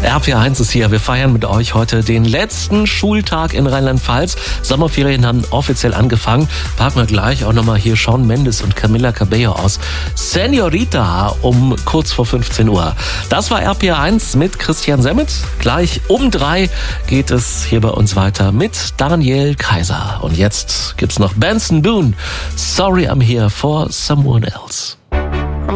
RPR1 ist hier. Wir feiern mit euch heute den letzten Schultag in Rheinland-Pfalz. Sommerferien haben offiziell angefangen. Packen wir gleich auch nochmal hier Shawn Mendes und Camila Cabello aus Senorita um kurz vor 15 Uhr. Das war RPR1 mit Christian Semmet. Gleich um 3 geht es hier bei uns weiter mit Daniel Kaiser. Und jetzt gibt's noch Benson Boone. Sorry I'm here for someone else.